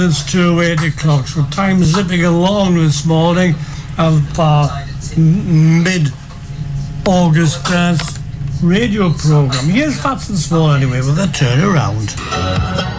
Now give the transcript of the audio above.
It's 2:08 o'clock, so time zipping along this morning of mid-August radio programme. Here's Fats and Small anyway with a turnaround.